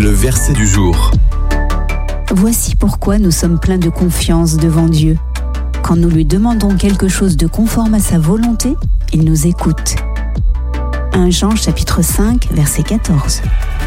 Le verset du jour. Voici pourquoi nous sommes pleins de confiance devant Dieu. Quand nous lui demandons quelque chose de conforme à sa volonté, il nous écoute. 1 Jean chapitre 5, verset 14.